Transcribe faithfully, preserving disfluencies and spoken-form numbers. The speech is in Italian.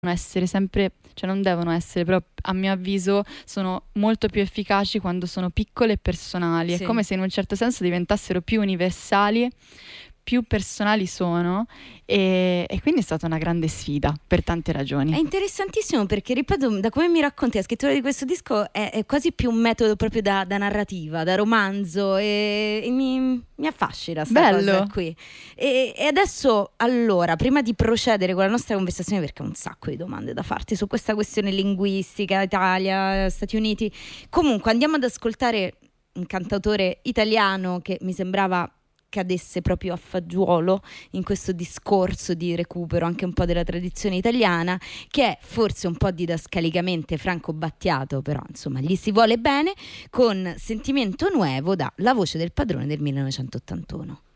essere sempre, cioè non devono essere, però a mio avviso sono molto più efficaci quando sono piccole e personali. Sì. È come se in un certo senso diventassero più universali, più personali sono, e, e quindi è stata una grande sfida per tante ragioni. È interessantissimo perché, ripeto, da come mi racconti la scrittura di questo disco è, è quasi più un metodo proprio da, da narrativa, da romanzo, e, e mi, mi affascina sta Bello. cosa qui. E, e adesso, allora, prima di procedere con la nostra conversazione, perché ho un sacco di domande da farti su questa questione linguistica, Italia, Stati Uniti, comunque andiamo ad ascoltare un cantautore italiano che mi sembrava cadesse proprio a fagiolo in questo discorso di recupero anche un po' della tradizione italiana, che è forse un po' didascalicamente Franco Battiato, però insomma gli si vuole bene, con Sentimento Nuevo da La voce del padrone del millenovecentottantuno.